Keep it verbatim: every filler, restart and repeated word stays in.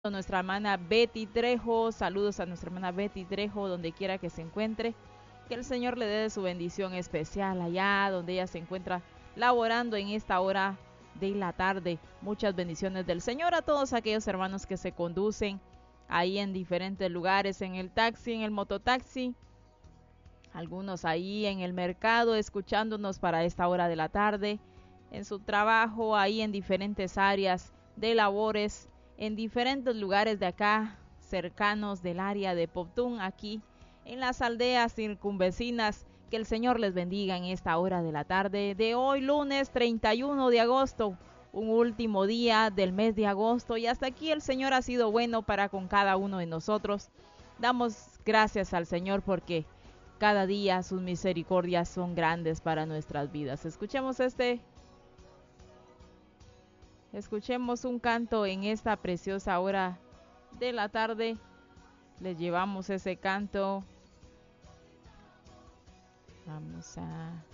Nuestra hermana Betty Trejo, saludos a nuestra hermana Betty Trejo, donde quiera que se encuentre, que el Señor le dé su bendición especial allá donde ella se encuentra laborando en esta hora de la tarde. Muchas bendiciones del Señor a todos aquellos hermanos que se conducen ahí en diferentes lugares, en el taxi, en el mototaxi, algunos ahí en el mercado escuchándonos para esta hora de la tarde, en su trabajo, ahí en diferentes áreas de labores, en diferentes lugares de acá, cercanos del área de Poptún, aquí en las aldeas circunvecinas. Que el Señor les bendiga en esta hora de la tarde de hoy, lunes treinta y uno de agosto, un último día del mes de agosto, y hasta aquí el Señor ha sido bueno para con cada uno de nosotros. Damos gracias al Señor porque cada día sus misericordias son grandes para nuestras vidas. Escuchemos este Escuchemos un canto en esta preciosa hora de la tarde. Les llevamos ese canto. Vamos a